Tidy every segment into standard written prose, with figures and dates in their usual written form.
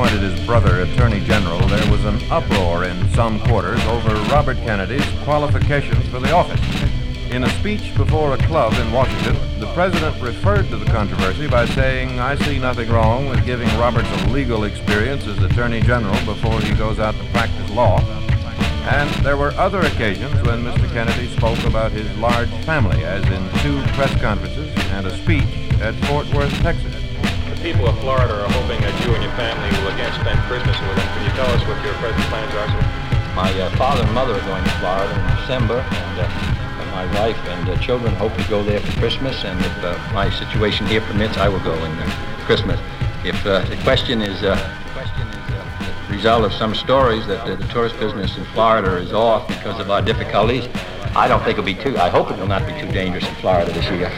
appointed his brother Attorney General, there was an uproar in some quarters over Robert Kennedy's qualifications for the office. In a speech before a club in Washington, the president referred to the controversy by saying, "I see nothing wrong with giving Roberts a legal experience as Attorney General before he goes out to practice law." And there were other occasions when Mr. Kennedy spoke about his large family, as in 2 press conferences and a speech at Fort Worth, Texas. The people of Florida are hoping that you and your family will again spend Christmas with them. Can you tell us what your present plans are, sir? My father and mother are going to Florida in December, and my wife and children hope to go there for Christmas, and if my situation here permits, I will go in Christmas. If the question is the result of some stories that the tourist business in Florida is off because of our difficulties, I don't think I hope it will not be too dangerous in Florida this year.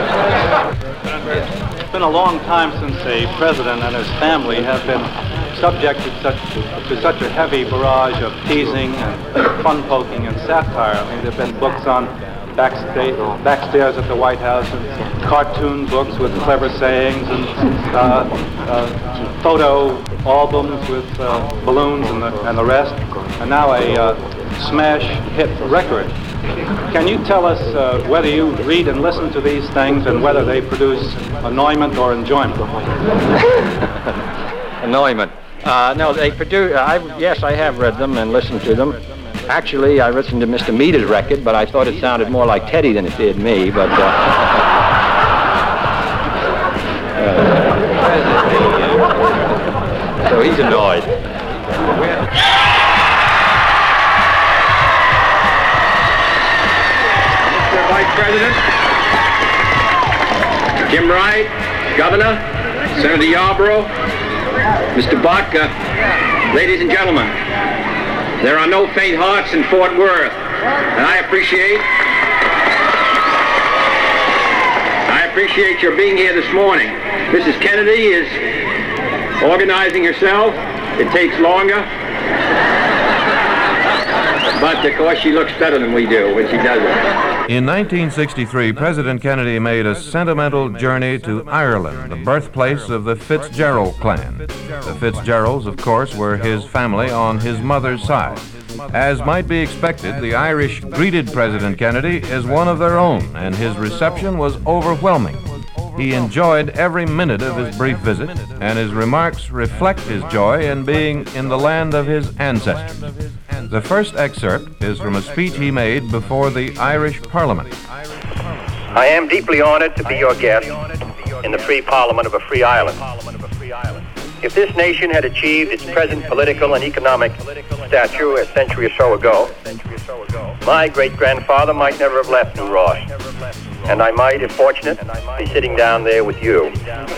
It's been a long time since a president and his family have been subjected to such a heavy barrage of teasing and fun-poking and satire. I mean, there have been books on backstairs at the White House, and cartoon books with clever sayings, and photo albums with balloons and the rest, and now a smash hit record. Can you tell us whether you read and listen to these things and whether they produce annoyment or enjoyment? Annoyment. No, they produce. Yes, I have read them and listened to them. Actually, I listened to Mr. Meader's record, but I thought it sounded more like Teddy than it did me. But so he's annoyed. Mr. Vice President, Jim Wright, Governor, Senator Yarborough, Mr. Buck, ladies and gentlemen, there are no faint hearts in Fort Worth, and I appreciate your being here this morning. Mrs. Kennedy is organizing herself. It takes longer, but of course she looks better than we do when she does it. In 1963, President Kennedy made a sentimental journey to Ireland, the birthplace of the Fitzgerald clan. The Fitzgeralds, of course, were his family on his mother's side. As might be expected, the Irish greeted President Kennedy as one of their own, and his reception was overwhelming. He enjoyed every minute of his brief visit, and his remarks reflect his joy in being in the land of his ancestors. The first excerpt is from a speech he made before the Irish Parliament. I am deeply honored to be your guest in the free Parliament of a free island. If this nation had achieved its present political and economic stature a century or so ago, my great-grandfather might never have left New Ross, and I might, if fortunate, be sitting down there with you.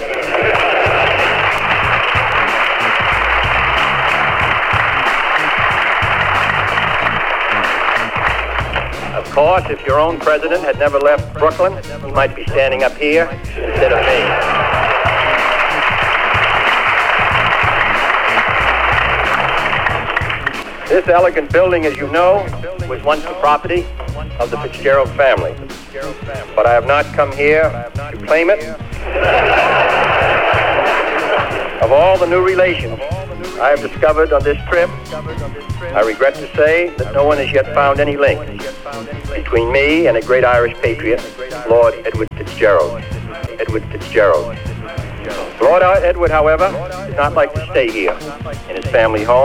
Of course, if your own president had never left Brooklyn, he might be standing up here instead of me. This elegant building, as you know, was once the property of the Fitzgerald family. But I have not come here to claim it. Of all the new relations I have discovered on this trip, I regret to say that no one has yet found any link between me and a great Irish patriot, Lord Edward Fitzgerald. Lord Edward, however, did not like to stay here in his family home.